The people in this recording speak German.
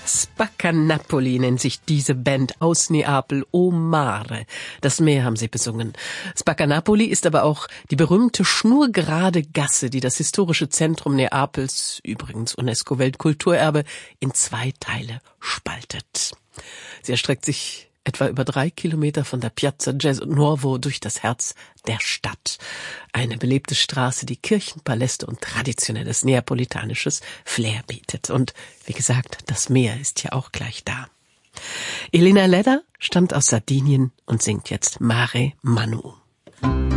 Spaccanapoli nennt sich diese Band aus Neapel, O Mare. Das Meer haben sie besungen. Spaccanapoli ist aber auch die berühmte schnurgerade Gasse, die das historische Zentrum Neapels, übrigens UNESCO-Weltkulturerbe, in 2 Teile spaltet. Sie erstreckt sich etwa über 3 Kilometer von der Piazza Nuovo durch das Herz der Stadt. Eine belebte Straße, die Kirchen, Paläste und traditionelles neapolitanisches Flair bietet. Und wie gesagt, das Meer ist ja auch gleich da. Elena Ledda stammt aus Sardinien und singt jetzt Mare Manu.